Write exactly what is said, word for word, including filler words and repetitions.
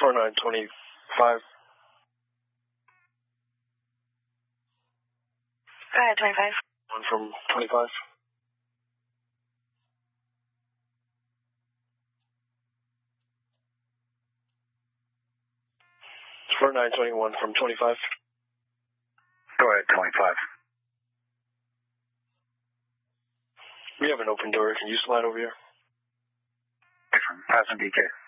four nine twenty-five. Go ahead, twenty-five. One from twenty-five. four nine twenty-one from twenty-five. Go ahead, twenty-five. We have an open door. Can you slide over here? Different. Pass and D K.